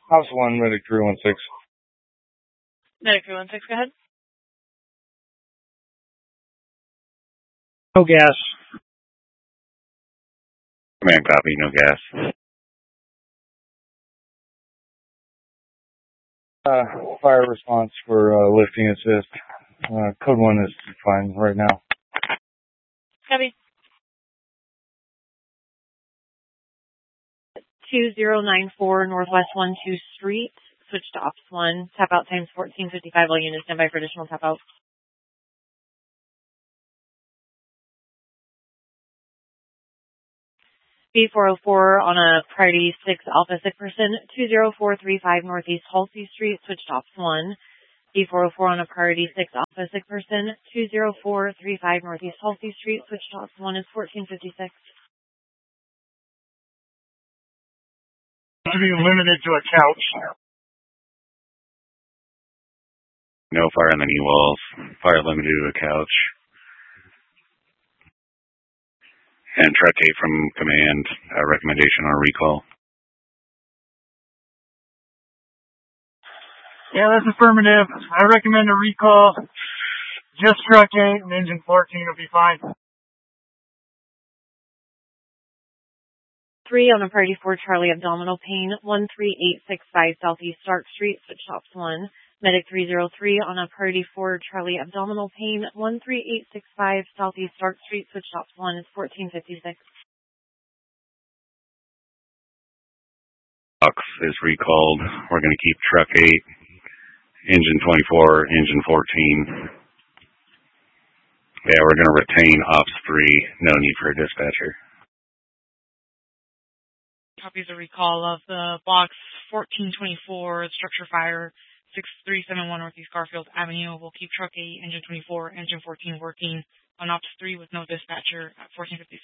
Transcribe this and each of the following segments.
House 1, Medic 316. Medic 316, go ahead. No gas. Command copy, no gas. Fire response for lifting assist. Code 1 is fine right now. Copy. 2094 Northwest 12 Street. Switch to Ops 1. Tap out times 1455. All units stand by for additional tap out. B404 on a priority 6 Alpha 6 person. 20435 Northeast Halsey Street. Switch to Ops 1. B404 on a priority 6 Alpha 6 person. 20435 Northeast Halsey Street. Switch to Ops 1 is 1456. To be limited to a couch. No fire on the knee walls. Fire limited to a couch. And truck 8 from command. Recommendation on recall. Yeah, that's affirmative. I recommend a recall. Just truck 8 and engine 14 will be fine. 3 on a priority 4 Charlie abdominal pain. 13865 Southeast Stark Street. Switch to Ops 1. Medic 303 on a priority 4 Charlie abdominal pain. 13865 Southeast Stark Street. Switch to Ops 1 is 1456. Box is recalled. We're going to keep truck 8, engine 24, engine 14. Yeah, we're going to retain Ops 3. No need for a dispatcher. Copies a recall of the box 1424, structure fire 6371 Northeast Garfield Avenue. We'll keep truck 8, engine 24, engine 14 working on Ops 3 with no dispatcher at 1457.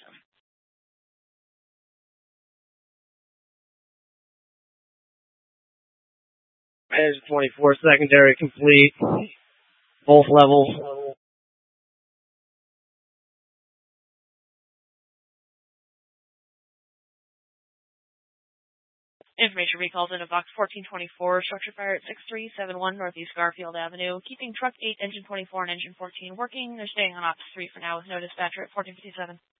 Engine 24, secondary complete. Both levels. Information recalls into box 1424, structure fire at 6371 Northeast Garfield Avenue. Keeping truck 8, engine 24, and engine 14 working. They're staying on Ops 3 for now with no dispatcher at 1457.